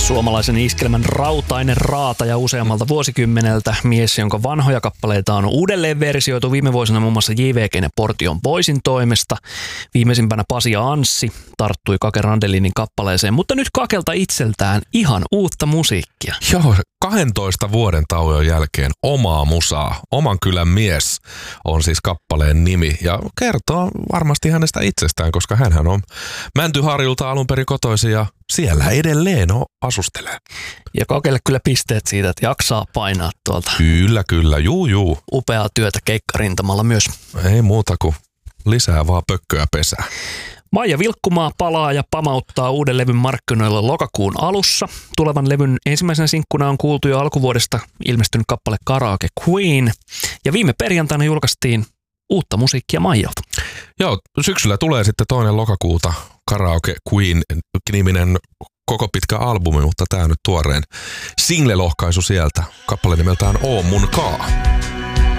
Suomalaisen iskelmän rautainen raataja useammalta vuosikymmeneltä. Mies, jonka vanhoja kappaleita on uudelleen versioitu viime vuosina muun muassa JVG:n ja Portion Boysin toimesta. Viimeisimpänä Pasi ja Anssi tarttui Kake Randelinin kappaleeseen, mutta nyt Kakelta itseltään ihan uutta musiikkia. Joo, 12 vuoden tauon jälkeen omaa musaa. Oman kylän mies on siis kappaleen nimi ja kertoo varmasti hänestä itsestään, koska hänhän on Mäntyharjulta alun perin kotoisin ja siellä edelleen asustelee. Ja Kakelle kyllä pisteet siitä, että jaksaa painaa tuolta. Kyllä, juu. Upeaa työtä keikkarintamalla myös. Ei muuta kuin lisää vaan pökköä pesää. Maija Vilkkumaa palaa ja pamauttaa uuden levyn markkinoilla lokakuun alussa. Tulevan levyn ensimmäisenä sinkkuna on kuultu jo alkuvuodesta ilmestynyt kappale Karaoke Queen. Ja viime perjantaina julkaistiin uutta musiikkia Maijalta. Joo, syksyllä tulee sitten 2. lokakuuta Karaoke Queen-niminen koko pitkä albumi, mutta tää nyt tuoreen single-lohkaisu sieltä. Kappale nimeltään Oo mun kaa.